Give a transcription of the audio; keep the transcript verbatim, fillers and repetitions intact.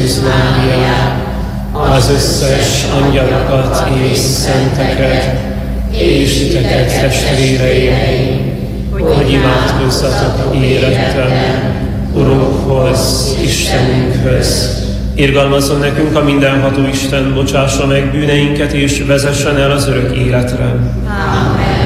Szűz Máriát, az összes angyalokat és szenteket, és titeket testvéreim, hogy imádkozzatok érettem Urunkhoz, Istenünkhöz. Irgalmazzon nekünk a mindenható Isten, bocsássa meg bűneinket, és vezessen el az örök életre. Amen.